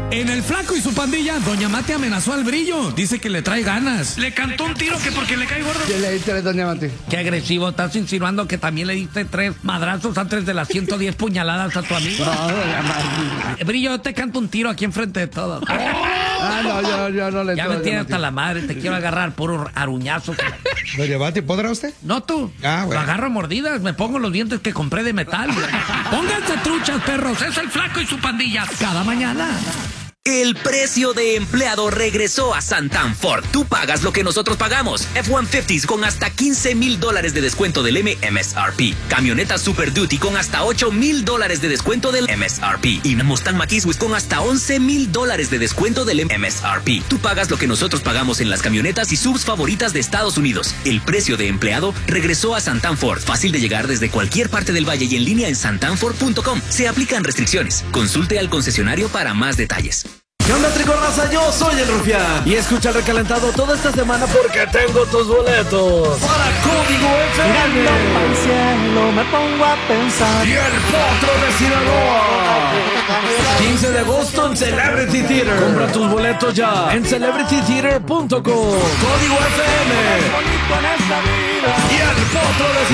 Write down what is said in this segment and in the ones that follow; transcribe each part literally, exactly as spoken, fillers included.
En El Flaco y su pandilla, Doña Mate amenazó al Brillo. Dice que le trae ganas. Le cantó un tiro que porque le cae gordo. ¿Qué le diste a Doña Mate? Qué agresivo. Estás insinuando que también le diste tres madrazos antes de las ciento diez puñaladas a tu amigo. No, Doña Mate. Brillo, yo te canto un tiro aquí enfrente de todos. Ah, no, yo, yo no le Ya me tienes hasta la madre. Te quiero agarrar puro aruñazo. Doña Mate, ¿podrá usted? No tú. Ah, bueno. Lo agarro a mordidas. Me pongo los dientes que compré de metal. Pónganse truchas, perros. Es El Flaco y su pandilla. Cada mañana. El precio de empleado regresó a Santan Ford. Tú pagas lo que nosotros pagamos. F ciento cincuenta con hasta quince mil dólares de descuento del M S R P. Camioneta Super Duty con hasta ocho mil dólares de descuento del M S R P. Y Mustang Mach-E con hasta once mil dólares de descuento del M S R P. Tú pagas lo que nosotros pagamos en las camionetas y subs favoritas de Estados Unidos. El precio de empleado regresó a Santan Ford. Fácil de llegar desde cualquier parte del valle y en línea en santan ford punto com. Se aplican restricciones. Consulte al concesionario para más detalles. ¿Qué onda, tricorraza? Yo soy el Rufián y escucha el recalentado toda esta semana porque tengo tus boletos para Código F M. Mirando al cielo me pongo a pensar. Y el Potro de Sinaloa. quince de agosto en Celebrity Theater. Compra tus boletos ya en celebrity theater punto com. Código F M. Y el Potro de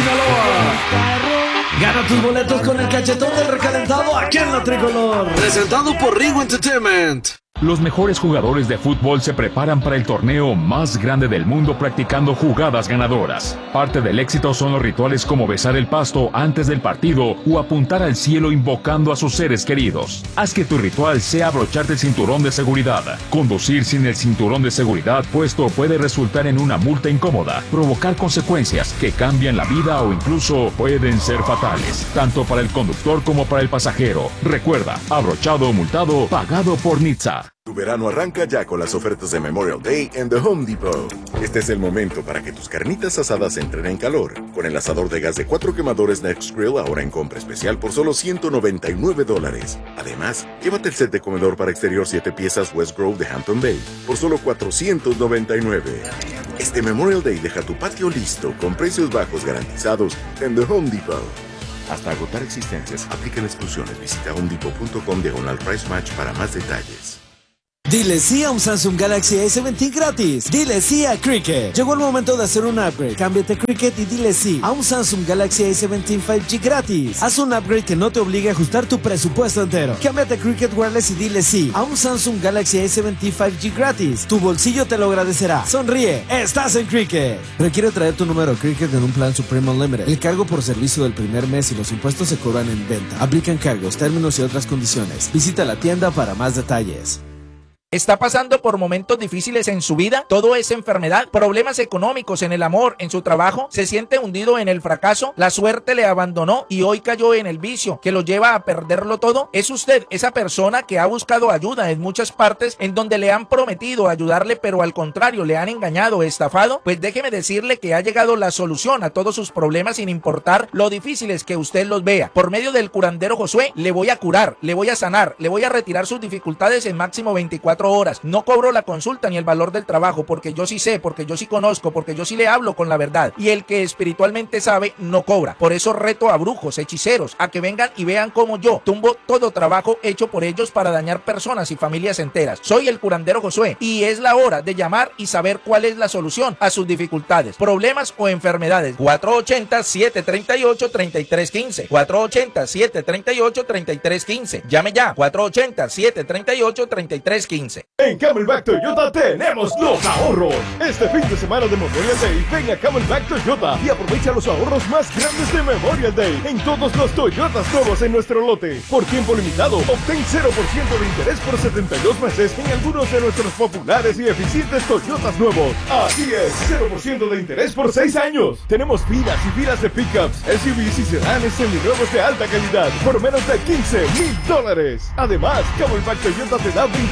Sinaloa. Gana tus boletos con el cachetón del recalentado aquí en la Tricolor. Presentado por Ringo Entertainment. Los mejores jugadores de fútbol se preparan para el torneo más grande del mundo practicando jugadas ganadoras. Parte del éxito son los rituales como besar el pasto antes del partido o apuntar al cielo invocando a sus seres queridos. Haz que tu ritual sea abrocharte el cinturón de seguridad. Conducir sin el cinturón de seguridad puesto puede resultar en una multa incómoda, provocar consecuencias que cambian la vida o incluso pueden ser fatales, tanto para el conductor como para el pasajero. Recuerda, abrochado o multado, pagado por Nizza. Tu verano arranca ya con las ofertas de Memorial Day en The Home Depot. Este es el momento para que tus carnitas asadas entren en calor. Con el asador de gas de cuatro quemadores Next Grill ahora en compra especial por solo ciento noventa y nueve dólares. Además, llévate el set de comedor para exterior siete piezas West Grove de Hampton Bay por solo cuatrocientos noventa y nueve. Este Memorial Day deja tu patio listo con precios bajos garantizados en The Home Depot. Hasta agotar existencias, aplican exclusiones. Visita homedepot punto com diagonal price match para más detalles. Dile sí a un Samsung Galaxy A diecisiete gratis. Dile sí a Cricket. Llegó el momento de hacer un upgrade. Cámbiate Cricket y dile sí a un Samsung Galaxy A diecisiete cinco G gratis. Haz un upgrade que no te obligue a ajustar tu presupuesto entero. Cámbiate Cricket Wireless y dile sí a un Samsung Galaxy A diecisiete cinco G gratis. Tu bolsillo te lo agradecerá. Sonríe. Estás en Cricket. Requiere traer tu número Cricket en un plan Supreme Unlimited. El cargo por servicio del primer mes y los impuestos se cobran en venta. Aplican cargos, términos y otras condiciones. Visita la tienda para más detalles. ¿Está pasando por momentos difíciles en su vida? ¿Todo es enfermedad? ¿Problemas económicos en el amor, en su trabajo? ¿Se siente hundido en el fracaso? ¿La suerte le abandonó y hoy cayó en el vicio que lo lleva a perderlo todo? ¿Es usted esa persona que ha buscado ayuda en muchas partes en donde le han prometido ayudarle pero al contrario le han engañado, estafado? Pues déjeme decirle que ha llegado la solución a todos sus problemas sin importar lo difíciles que usted los vea. Por medio del curandero Josué le voy a curar, le voy a sanar, le voy a retirar sus dificultades en máximo veinticuatro horas. No cobro la consulta ni el valor del trabajo porque yo sí sé, porque yo sí conozco, porque yo sí le hablo con la verdad. Y el que espiritualmente sabe no cobra. Por eso reto a brujos, hechiceros, a que vengan y vean cómo yo tumbo todo trabajo hecho por ellos para dañar personas y familias enteras. Soy el curandero Josué y es la hora de llamar y saber cuál es la solución a sus dificultades, problemas o enfermedades. cuatro ochenta, siete treinta y ocho, treinta y tres quince. cuatro ochenta, siete treinta y ocho, treinta y tres quince. Llame ya. cuatro ochenta, siete treinta y ocho, treinta y tres quince. En Camelback Toyota tenemos los ahorros. Este fin de semana de Memorial Day, ven a Camelback Toyota y aprovecha los ahorros más grandes de Memorial Day en todos los Toyotas nuevos en nuestro lote. Por tiempo limitado, obtén cero por ciento de interés por setenta y dos meses en algunos de nuestros populares y eficientes Toyotas nuevos. Así es, cero por ciento de interés por seis años. Tenemos filas y filas de pickups, S U Vs y sedanes seminuevos de alta calidad por menos de quince mil dólares. Además, Camelback Toyota te da veinticuatro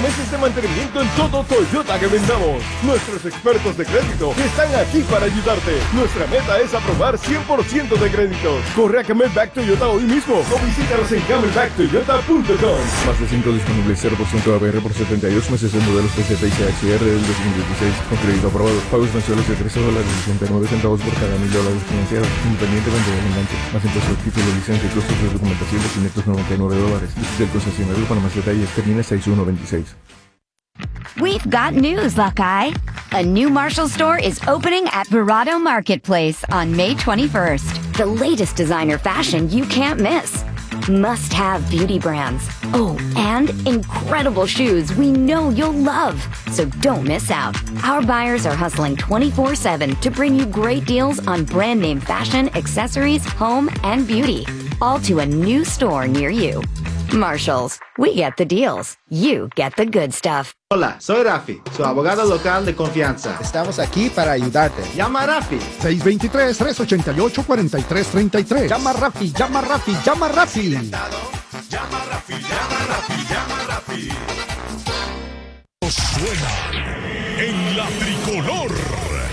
meses de mantenimiento en todo Toyota que vendamos. Nuestros expertos de crédito están aquí para ayudarte. Nuestra meta es aprobar cien por ciento de créditos. Corre a Camelback Toyota hoy mismo o visítanos en camelback toyota punto com. Más de cinco disponibles, cero por ciento A B R por setenta y dos meses en modelos P Z y C H R del dos mil dieciséis con crédito aprobado. Pagos mensuales de trece dólares y sesenta y nueve centavos por cada mil dólares financiados, independientemente del enganche. Más impuestos, título, licencia y costos de documentación de quinientos noventa y nueve dólares. Visite el concesionario para más detalles. Termina seis uno veintiséis. We've got news, Buckeye. A new Marshall store is opening at Verado Marketplace on May twenty-first. The latest designer fashion you can't miss. Must-have beauty brands. Oh, and incredible shoes we know you'll love. So don't miss out. Our buyers are hustling twenty-four seven to bring you great deals on brand name fashion, accessories, home, and beauty. All to a new store near you. Marshalls, we get the deals. You get the good stuff. Hola, soy Rafi, su abogado local de confianza. Estamos aquí para ayudarte. Llama a Rafi. seis dos tres, tres ocho ocho, cuatro tres tres tres. Llama a Rafi, llama a Rafi, llama a Rafi. Llama a Rafi, llama a Rafi, llama a Rafi. Suena en la tricolor.